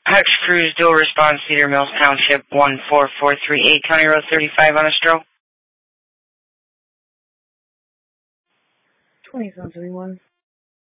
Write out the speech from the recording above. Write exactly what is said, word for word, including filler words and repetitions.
Hux Cruise, dual response, Cedar Mills Township, one four four three eight, County Road thirty-five on Estro. twenty-seven seventy-one.